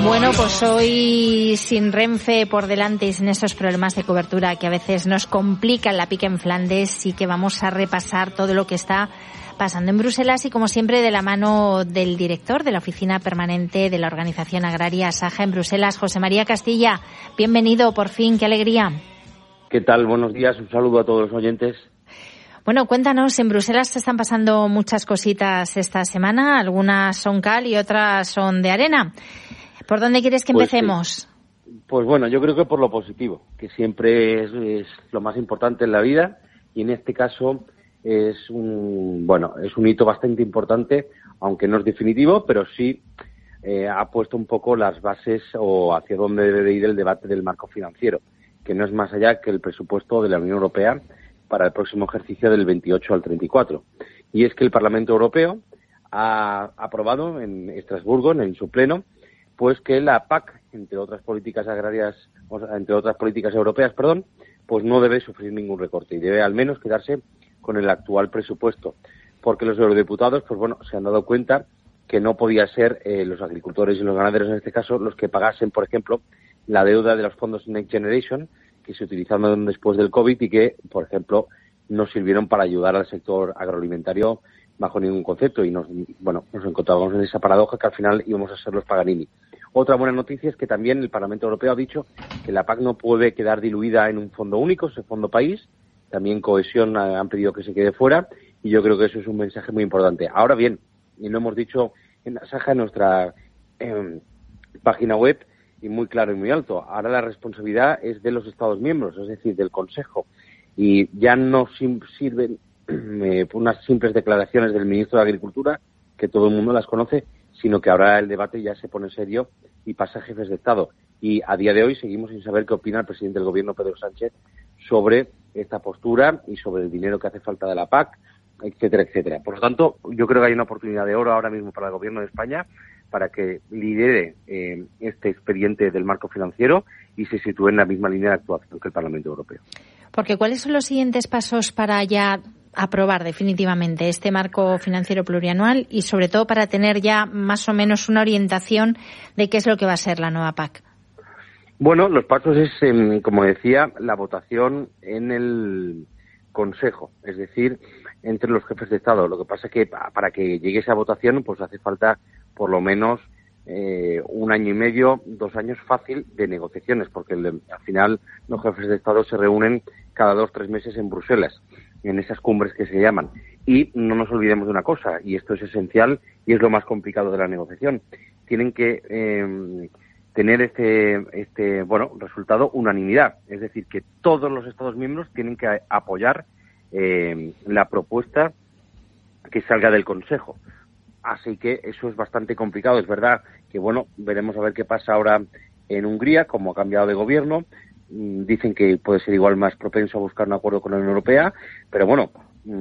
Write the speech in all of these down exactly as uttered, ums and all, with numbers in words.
Bueno, pues hoy sin Renfe por delante y sin esos problemas de cobertura que a veces nos complican la pica en Flandes, sí que vamos a repasar todo lo que está pasando en Bruselas y, como siempre, de la mano del director de la Oficina Permanente de la Organización Agraria Saja en Bruselas, José María Castilla. Bienvenido, por fin, qué alegría. ¿Qué tal? Buenos días, un saludo a todos los oyentes. Bueno, cuéntanos, en Bruselas se están pasando muchas cositas esta semana, algunas son cal y otras son de arena. ¿Por dónde quieres que pues empecemos? Sí. Pues bueno, yo creo que por lo positivo, que siempre es, es lo más importante en la vida, y en este caso es un bueno es un hito bastante importante, aunque no es definitivo, pero sí eh, ha puesto un poco las bases o hacia dónde debe de ir el debate del marco financiero, que no es más allá que el presupuesto de la Unión Europea para el próximo ejercicio del veintiocho al treinta y cuatro. Y es que el Parlamento Europeo ha aprobado en Estrasburgo, en su pleno, pues que la P A C, entre otras políticas agrarias, o sea, entre otras políticas europeas, perdón, pues no debe sufrir ningún recorte y debe al menos quedarse con el actual presupuesto, porque los eurodiputados, pues bueno, se han dado cuenta que no podía ser eh, los agricultores y los ganaderos en este caso los que pagasen, por ejemplo, la deuda de los fondos Next Generation que se utilizaron después del COVID y que, por ejemplo, no sirvieron para ayudar al sector agroalimentario bajo ningún concepto, y nos, bueno, nos encontrábamos en esa paradoja que al final íbamos a ser los Paganini. Otra buena noticia es que también el Parlamento Europeo ha dicho que la P A C no puede quedar diluida en un fondo único, ese fondo país. También cohesión han pedido que se quede fuera, y yo creo que eso es un mensaje muy importante. Ahora bien, y lo hemos dicho en la Saja, en nuestra eh, página web, y muy claro y muy alto, ahora la responsabilidad es de los Estados miembros, es decir, del Consejo, y ya no sirven eh, unas simples declaraciones del ministro de Agricultura, que todo el mundo las conoce, sino que ahora el debate ya se pone serio y pasa a jefes de Estado. Y a día de hoy seguimos sin saber qué opina el presidente del Gobierno, Pedro Sánchez, sobre esta postura y sobre el dinero que hace falta de la P A C, etcétera, etcétera. Por lo tanto, yo creo que hay una oportunidad de oro ahora mismo para el Gobierno de España para que lidere eh, este expediente del marco financiero y se sitúe en la misma línea de actuación que el Parlamento Europeo. Porque ¿cuáles son los siguientes pasos para ya aprobar definitivamente este marco financiero plurianual y, sobre todo, para tener ya más o menos una orientación de qué es lo que va a ser la nueva P A C? Bueno, los pasos es, eh, como decía, la votación en el Consejo, es decir, entre los jefes de Estado. Lo que pasa es que para que llegue esa votación, pues hace falta por lo menos eh, un año y medio, dos años fácil de negociaciones, porque el, al final los jefes de Estado se reúnen cada dos, tres meses en Bruselas, en esas cumbres que se llaman. Y no nos olvidemos de una cosa, y esto es esencial y es lo más complicado de la negociación. Tienen que eh, tener este, este bueno resultado unanimidad, es decir, que todos los Estados miembros tienen que apoyar eh, la propuesta que salga del Consejo. Así que eso es bastante complicado. Es verdad que, bueno, veremos a ver qué pasa ahora en Hungría, como ha cambiado de gobierno. Dicen que puede ser igual más propenso a buscar un acuerdo con la Unión Europea, pero bueno,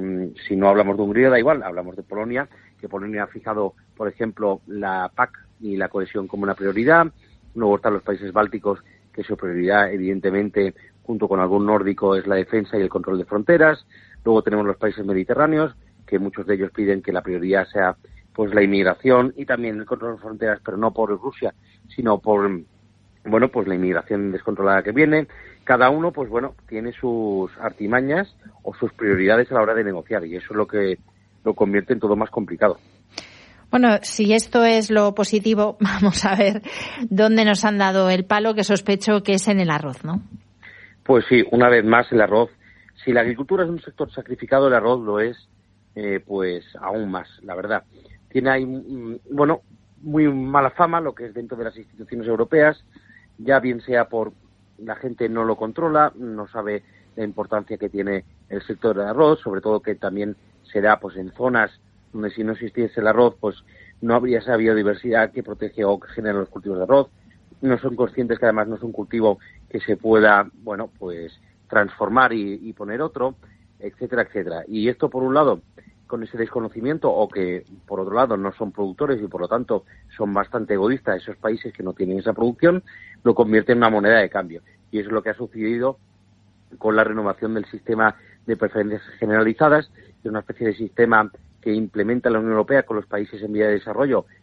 si no hablamos de Hungría da igual, hablamos de Polonia, que Polonia ha fijado, por ejemplo, la P A C y la cohesión como una prioridad. Luego están los países bálticos, que su prioridad, evidentemente, junto con algún nórdico, es la defensa y el control de fronteras. Luego tenemos los países mediterráneos, que muchos de ellos piden que la prioridad sea pues la inmigración y también el control de fronteras, pero no por Rusia, sino por, bueno, pues la inmigración descontrolada que viene. Cada uno, pues bueno, tiene sus artimañas o sus prioridades a la hora de negociar, y eso es lo que lo convierte en todo más complicado. Bueno, si esto es lo positivo, vamos a ver dónde nos han dado el palo, que sospecho que es en el arroz, ¿no? Pues sí, una vez más el arroz. Si la agricultura es un sector sacrificado, el arroz lo es, eh, pues aún más, la verdad. Tiene ahí, bueno, muy mala fama lo que es dentro de las instituciones europeas, ya bien sea por la gente no lo controla, no sabe la importancia que tiene el sector del arroz, sobre todo que también se da pues en zonas donde si no existiese el arroz, pues no habría esa biodiversidad que protege o que genera los cultivos de arroz. No son conscientes que además no es un cultivo que se pueda, bueno, pues transformar y, y poner otro, etcétera, etcétera. Y esto, por un lado, con ese desconocimiento, o que, por otro lado, no son productores y, por lo tanto, son bastante egoístas esos países que no tienen esa producción, lo convierte en una moneda de cambio. Y eso es lo que ha sucedido con la renovación del sistema de preferencias generalizadas, que es una especie de sistema que implementa la Unión Europea con los países en vía de desarrollo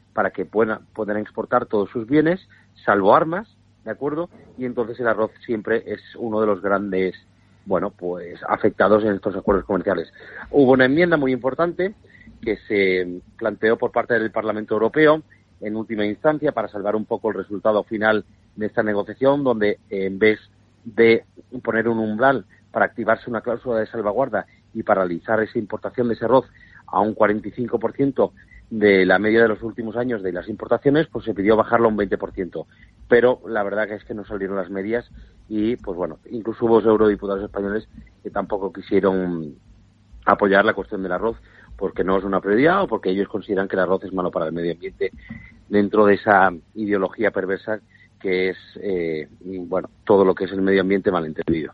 para que puedan, puedan exportar todos sus bienes, salvo armas, ¿de acuerdo? Y entonces el arroz siempre es uno de los grandes, bueno, pues afectados en estos acuerdos comerciales. Hubo una enmienda muy importante que se planteó por parte del Parlamento Europeo en última instancia para salvar un poco el resultado final de esta negociación, donde eh, en vez de poner un umbral para activarse una cláusula de salvaguarda y paralizar esa importación de ese arroz a un cuarenta y cinco por ciento de la media de los últimos años de las importaciones, pues se pidió bajarlo a un veinte por ciento. Pero la verdad que es que no salieron las medias y, pues bueno, incluso hubo eurodiputados españoles que tampoco quisieron apoyar la cuestión del arroz porque no es una prioridad o porque ellos consideran que el arroz es malo para el medio ambiente dentro de esa ideología perversa que es, eh, bueno, todo lo que es el medio ambiente malentendido.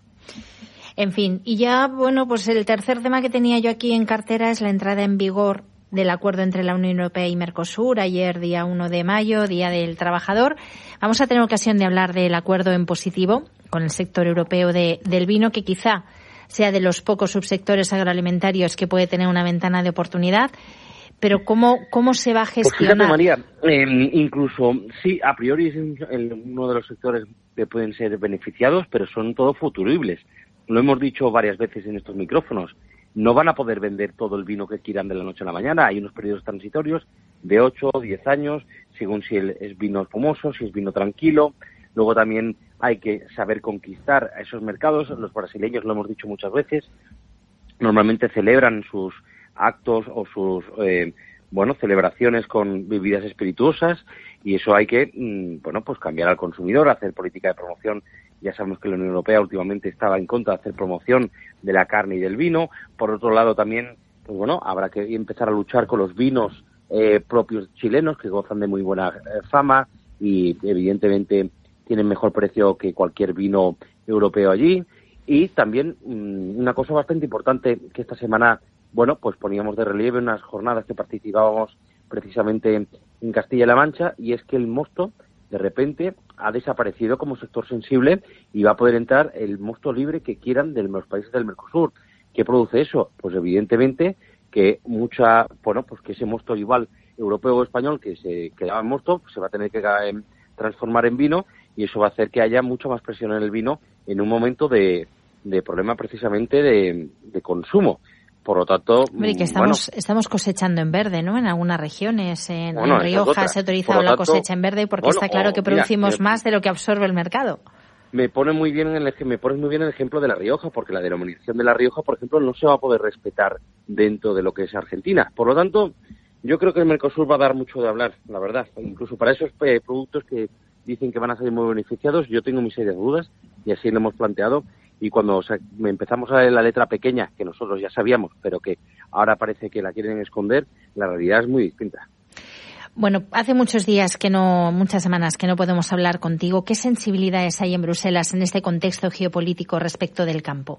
En fin, y ya, bueno, pues el tercer tema que tenía yo aquí en cartera es la entrada en vigor del acuerdo entre la Unión Europea y Mercosur, ayer día uno de mayo, Día del Trabajador. Vamos a tener ocasión de hablar del acuerdo en positivo con el sector europeo de, del vino, que quizá sea de los pocos subsectores agroalimentarios que puede tener una ventana de oportunidad. Pero ¿cómo, cómo se va a gestionar? Pues fíjate, María, eh, incluso, sí, a priori es uno de los sectores que pueden ser beneficiados, pero son todos futuribles. Lo hemos dicho varias veces en estos micrófonos. No van a poder vender todo el vino que quieran de la noche a la mañana. Hay unos periodos transitorios de ocho o diez años, según si es vino espumoso, si es vino tranquilo. Luego también hay que saber conquistar a esos mercados. Los brasileños, lo hemos dicho muchas veces, normalmente celebran sus actos o sus eh, bueno celebraciones con bebidas espirituosas, y eso hay que mmm, bueno pues cambiar al consumidor, hacer política de promoción. Ya sabemos que la Unión Europea últimamente estaba en contra de hacer promoción de la carne y del vino. Por otro lado también, pues bueno, habrá que empezar a luchar con los vinos eh, propios chilenos, que gozan de muy buena eh, fama y evidentemente tienen mejor precio que cualquier vino europeo allí. Y también mmm, una cosa bastante importante que esta semana, bueno, pues poníamos de relieve en unas jornadas que participábamos precisamente en Castilla-La Mancha, y es que el mosto de repente ha desaparecido como sector sensible y va a poder entrar el mosto libre que quieran de los países del Mercosur. ¿Qué produce eso? Pues evidentemente que mucha, bueno, pues que ese mosto igual europeo o español que se quedaba en mosto, pues se va a tener que eh, transformar en vino, y eso va a hacer que haya mucha más presión en el vino en un momento de, de problema precisamente de, de consumo. Por lo tanto, Hombre, y que estamos, bueno, estamos cosechando en verde, ¿no? En algunas regiones, en, bueno, en Rioja se ha autorizado la cosecha en verde porque bueno, está claro que producimos mira, más de lo que absorbe el mercado. Me pone muy bien el me pone muy bien el ejemplo de La Rioja, porque la denominación de La Rioja, por ejemplo, no se va a poder respetar dentro de lo que es Argentina. Por lo tanto, yo creo que el Mercosur va a dar mucho de hablar, la verdad. Incluso para esos eh, productos que dicen que van a ser muy beneficiados, yo tengo mis serias dudas, y así lo hemos planteado. Y cuando o sea, empezamos a leer la letra pequeña, que nosotros ya sabíamos, pero que ahora parece que la quieren esconder, la realidad es muy distinta. Bueno, hace muchos días que no, muchas semanas que no podemos hablar contigo. ¿Qué sensibilidades hay en Bruselas en este contexto geopolítico respecto del campo?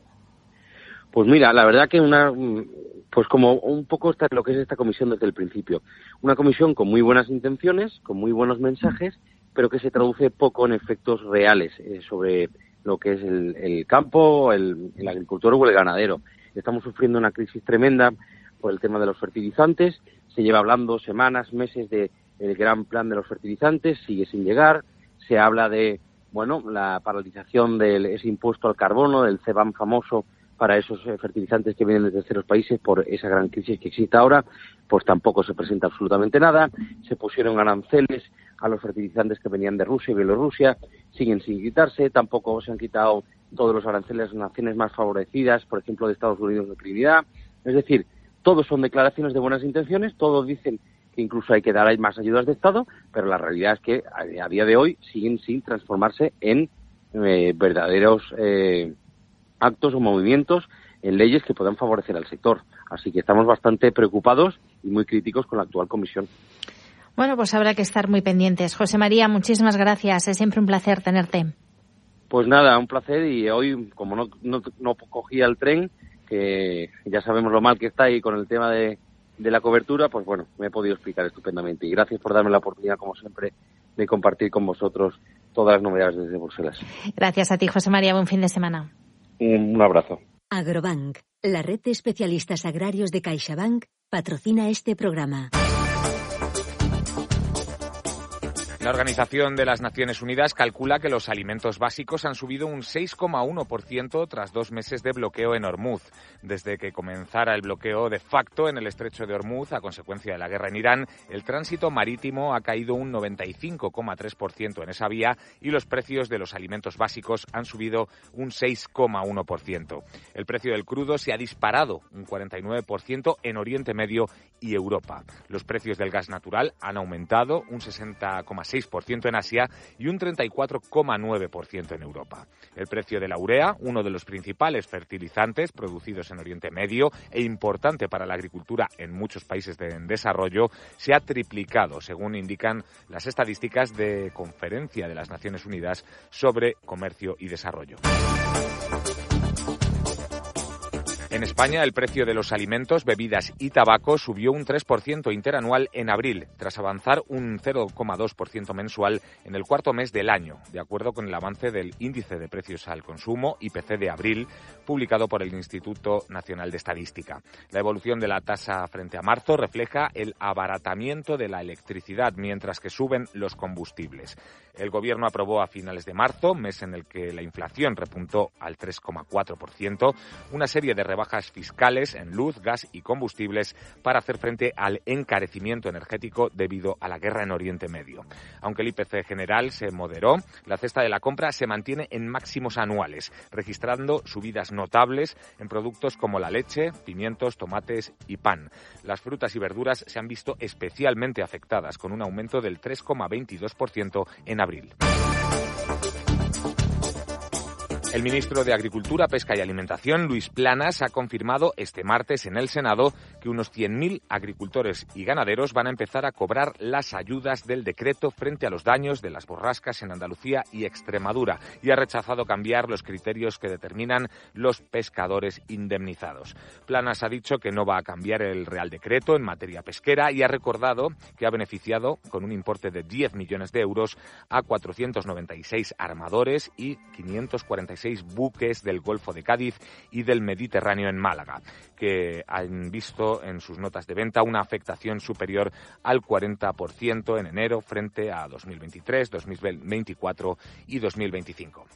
Pues mira, la verdad que una, pues como un poco esta, lo que es esta comisión desde el principio. Una comisión con muy buenas intenciones, con muy buenos mensajes, pero que se traduce poco en efectos reales eh, sobre lo que es el, el campo, el, el agricultor o el ganadero. Estamos sufriendo una crisis tremenda por el tema de los fertilizantes. Se lleva hablando semanas, meses de el gran plan de los fertilizantes, sigue sin llegar. Se habla de, bueno, la paralización de ese impuesto al carbono, del CBAM famoso para esos fertilizantes que vienen de terceros países por esa gran crisis que existe ahora. Pues tampoco se presenta absolutamente nada. Se pusieron aranceles a los fertilizantes que venían de Rusia y Bielorrusia, siguen sin quitarse. Tampoco se han quitado todos los aranceles a las naciones más favorecidas, por ejemplo, de Estados Unidos de Trinidad. Es decir, todos son declaraciones de buenas intenciones, todos dicen que incluso hay que dar más ayudas de Estado, pero la realidad es que a día de hoy siguen sin transformarse en eh, verdaderos eh, actos o movimientos, en leyes que puedan favorecer al sector. Así que estamos bastante preocupados y muy críticos con la actual comisión. Bueno, pues habrá que estar muy pendientes. José María, muchísimas gracias. Es siempre un placer tenerte. Pues nada, un placer, y hoy, como no, no, no cogía el tren, que ya sabemos lo mal que está ahí con el tema de, de la cobertura, pues bueno, me he podido explicar estupendamente. Y gracias por darme la oportunidad, como siempre, de compartir con vosotros todas las novedades desde Bruselas. Gracias a ti, José María. Buen fin de semana. Un, un abrazo. Agrobank, la red de especialistas agrarios de CaixaBank, patrocina este programa. La Organización de las Naciones Unidas calcula que los alimentos básicos han subido un seis coma uno por ciento tras dos meses de bloqueo en Hormuz. Desde que comenzara el bloqueo de facto en el estrecho de Hormuz a consecuencia de la guerra en Irán, el tránsito marítimo ha caído un noventa y cinco coma tres por ciento en esa vía y los precios de los alimentos básicos han subido un seis coma uno por ciento. El precio del crudo se ha disparado un cuarenta y nueve por ciento en Oriente Medio y Europa. Los precios del gas natural han aumentado un sesenta coma seis por ciento en Asia y un treinta y cuatro coma nueve por ciento en Europa. El precio de la urea, uno de los principales fertilizantes producidos en Oriente Medio e importante para la agricultura en muchos países de, en desarrollo, se ha triplicado, según indican las estadísticas de Conferencia de las Naciones Unidas sobre Comercio y Desarrollo. En España, el precio de los alimentos, bebidas y tabaco subió un tres por ciento interanual en abril, tras avanzar un cero coma dos por ciento mensual en el cuarto mes del año, de acuerdo con el avance del Índice de Precios al Consumo, I P C de abril, publicado por el Instituto Nacional de Estadística. La evolución de la tasa frente a marzo refleja el abaratamiento de la electricidad, mientras que suben los combustibles. El Gobierno aprobó a finales de marzo, mes en el que la inflación repuntó al tres coma cuatro por ciento, una serie de rebajas fiscales en luz, gas y combustibles para hacer frente al encarecimiento energético debido a la guerra en Oriente Medio. Aunque el I P C general se moderó, la cesta de la compra se mantiene en máximos anuales, registrando subidas notables en productos como la leche, pimientos, tomates y pan. Las frutas y verduras se han visto especialmente afectadas, con un aumento del tres coma veintidós por ciento en abril. El ministro de Agricultura, Pesca y Alimentación, Luis Planas, ha confirmado este martes en el Senado que unos cien mil agricultores y ganaderos van a empezar a cobrar las ayudas del decreto frente a los daños de las borrascas en Andalucía y Extremadura, y ha rechazado cambiar los criterios que determinan los pescadores indemnizados. Planas ha dicho que no va a cambiar el Real Decreto en materia pesquera y ha recordado que ha beneficiado con un importe de diez millones de euros a cuatrocientos noventa y seis armadores y quinientos cuarenta y seis buques del Golfo de Cádiz y del Mediterráneo en Málaga, que han visto en sus notas de venta una afectación superior al cuarenta por ciento en enero frente a dos mil veintitrés, dos mil veinticuatro y dos mil veinticinco.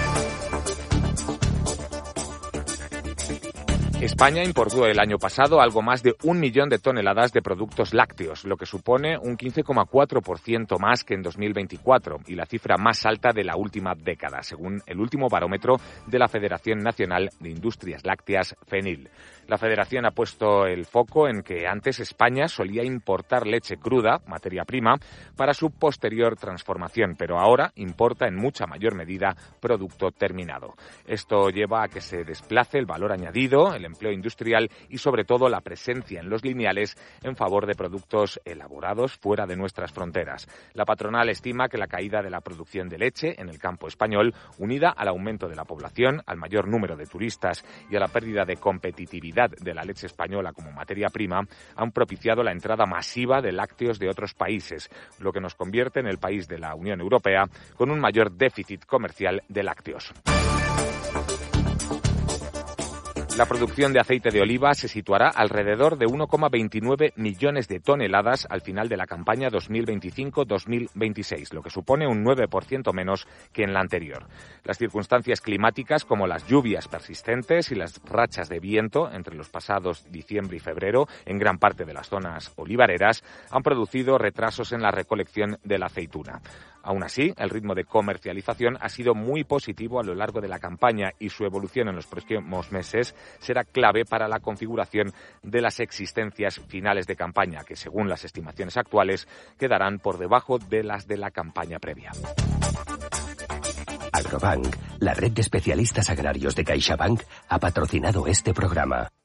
España importó el año pasado algo más de un millón de toneladas de productos lácteos, lo que supone un quince coma cuatro por ciento más que en dos mil veinticuatro y la cifra más alta de la última década, según el último barómetro de la Federación Nacional de Industrias Lácteas, FENIL. La Federación ha puesto el foco en que antes España solía importar leche cruda, materia prima, para su posterior transformación, pero ahora importa en mucha mayor medida producto terminado. Esto lleva a que se desplace el valor añadido, el empleo industrial y sobre todo la presencia en los lineales en favor de productos elaborados fuera de nuestras fronteras. La patronal estima que la caída de la producción de leche en el campo español, unida al aumento de la población, al mayor número de turistas y a la pérdida de competitividad de la leche española como materia prima, han propiciado la entrada masiva de lácteos de otros países, lo que nos convierte en el país de la Unión Europea con un mayor déficit comercial de lácteos. La producción de aceite de oliva se situará alrededor de uno coma veintinueve millones de toneladas al final de la campaña dos mil veinticinco dos mil veintiséis, lo que supone un nueve por ciento menos que en la anterior. Las circunstancias climáticas, como las lluvias persistentes y las rachas de viento entre los pasados diciembre y febrero en gran parte de las zonas olivareras, han producido retrasos en la recolección de la aceituna. Aún así, el ritmo de comercialización ha sido muy positivo a lo largo de la campaña y su evolución en los próximos meses será clave para la configuración de las existencias finales de campaña, que según las estimaciones actuales quedarán por debajo de las de la campaña previa. Agrobank, la red de especialistas agrarios de CaixaBank, ha patrocinado este programa.